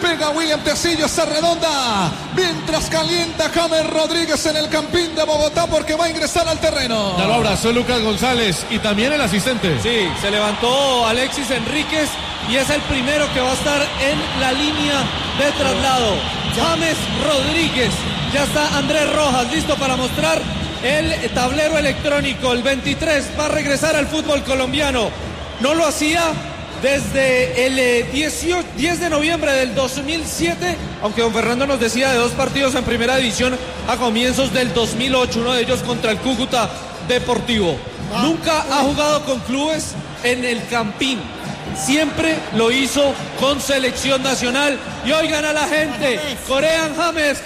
pega William Tecillo, esa redonda, mientras calienta James Rodríguez en el Campín de Bogotá porque va a ingresar al terreno. Ya lo abrazó Lucas González y también el asistente. Sí, se levantó Alexis Enríquez y es el primero que va a estar en la línea de traslado. James Rodríguez, ya está Andrés Rojas listo para mostrar el tablero electrónico. El 23 va a regresar al fútbol colombiano. No lo hacía desde el 10 de noviembre del 2007, aunque don Fernando nos decía de 2 partidos en primera división a comienzos del 2008, uno de ellos contra el Cúcuta Deportivo. Nunca ha jugado con clubes en el Campín, siempre lo hizo con selección nacional. Y oigan a la gente, corean James.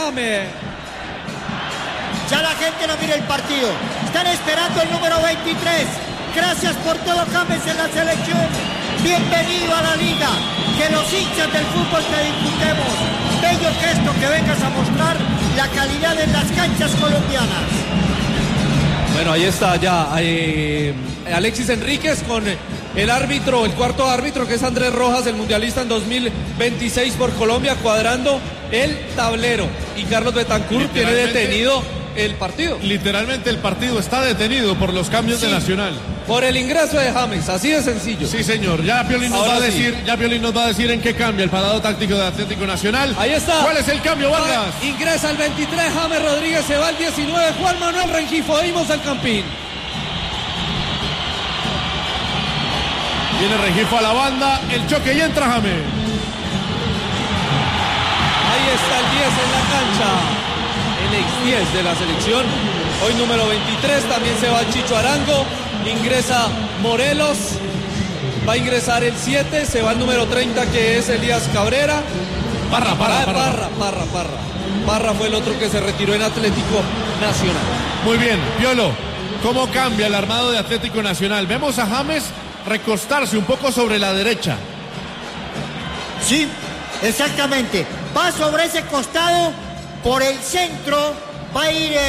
Ya la gente no mira el partido, están esperando el número 23. Gracias por todo, James, en la selección. Bienvenido a la liga. Que los hinchas del fútbol te disfrutemos. Bello gesto que vengas a mostrar la calidad en las canchas colombianas. Bueno, ahí está ya Alexis Enríquez con el árbitro, el cuarto árbitro, que es Andrés Rojas, el mundialista en 2026 por Colombia, cuadrando el tablero. Y Carlos Betancur tiene detenido el partido. Literalmente el partido está detenido por los cambios de Nacional. Por el ingreso de James, así de sencillo. Sí, señor. Ya Piolín nos va a decir en qué cambia el parado táctico de Atlético Nacional. Ahí está. ¿Cuál es el cambio, Vargas? Ingresa el 23, James Rodríguez, se va el 19, Juan Manuel Rengifo. Oímos al Campín. Viene Rengifo a la banda, el choque y entra James. Ahí está el 10 en la cancha. El ex 10 de la selección. Hoy número 23, también se va Chicho Arango. Ingresa Morelos. Va a ingresar el 7, se va el número 30 que es Elías Cabrera. Parra fue el otro que se retiró en Atlético Nacional. Muy bien, Piolo, ¿cómo cambia el armado de Atlético Nacional? Vemos a James recostarse un poco sobre la derecha. Sí, exactamente. Va sobre ese costado, por el centro, va a ir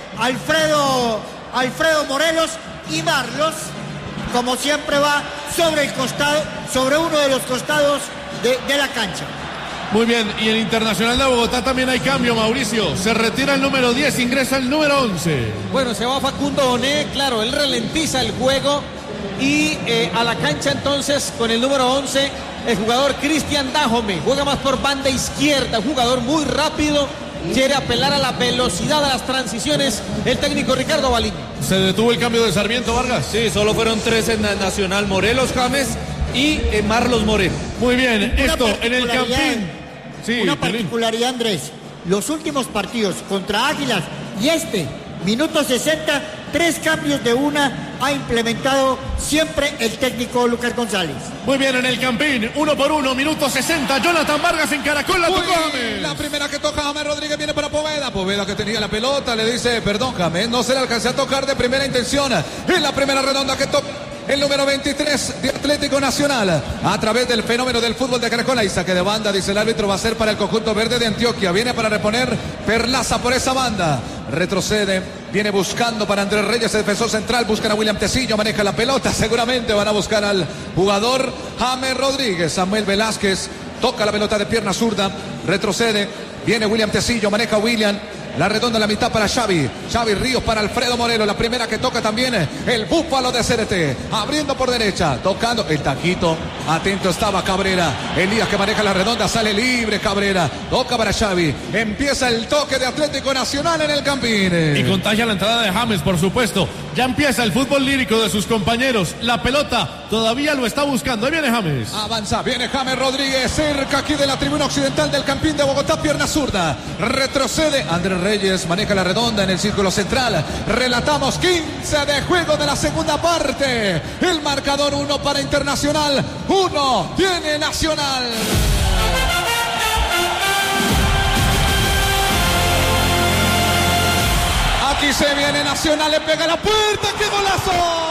Alfredo Morelos, y Marlos, como siempre, va sobre el costado, sobre uno de los costados de la cancha. Muy bien, y en Internacional de Bogotá también hay cambio, Mauricio. Se retira el número 10, ingresa el número 11. Bueno, se va Facundo Boné, claro, él ralentiza el juego y a la cancha entonces con el número 11 el jugador Cristian Dajome, juega más por banda izquierda, un jugador muy rápido, quiere apelar a la velocidad de las transiciones el técnico Ricardo Balini. ¿Se detuvo el cambio de Sarmiento, Vargas? Sí, solo fueron 3 en Nacional, Morelos James y Marlos Moreno. Muy bien, esto en el Campín. Sí, una particularidad, Andrés, los últimos partidos contra Águilas y minuto 60, 3 cambios de una ha implementado siempre el técnico Lucas González. Muy bien, en el Campín, 1 por 1, minuto 60, Jonathan Vargas en Caracol, la tocó James. La primera que toca James Rodríguez viene para Poveda que tenía la pelota, le dice, perdón James, no se le alcancé a tocar de primera intención. En la primera redonda que toca el número 23 de Atlético Nacional, a través del fenómeno del fútbol de Caracol. Ahí saque de banda, dice el árbitro, va a ser para el conjunto verde de Antioquia. Viene para reponer Perlaza por esa banda. Retrocede, viene buscando para Andrés Reyes, el defensor central. Buscan a William Tecillo, maneja la pelota. Seguramente van a buscar al jugador James Rodríguez. Samuel Velázquez toca la pelota de pierna zurda. Retrocede, viene William Tecillo, maneja William. La redonda en la mitad para Xavi Ríos para Alfredo Morelos. La primera que toca también el Búfalo de CRT. Abriendo por derecha, tocando el taquito. Atento estaba Cabrera. Elías que maneja la redonda, sale libre Cabrera. Toca para Xavi. Empieza el toque de Atlético Nacional en el Campín. Y contagia la entrada de James, por supuesto. Ya empieza el fútbol lírico de sus compañeros. La pelota todavía lo está buscando. Ahí viene James. Avanza, viene James Rodríguez. Cerca aquí de la tribuna occidental del Campín de Bogotá. Pierna zurda. Retrocede Andrés Reyes, maneja la redonda en el círculo central. Relatamos 15 de juego de la segunda parte. El marcador 1 para Internacional, 1 tiene Nacional. Aquí se viene Nacional, le pega la puerta, ¡qué golazo!